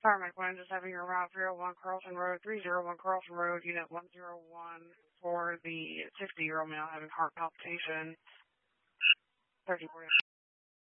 Paramedic 1, just having your route 301 Carlton Road, 301 Carlton Road, Unit 101 for the 60-year-old male having heart palpitation, 3040.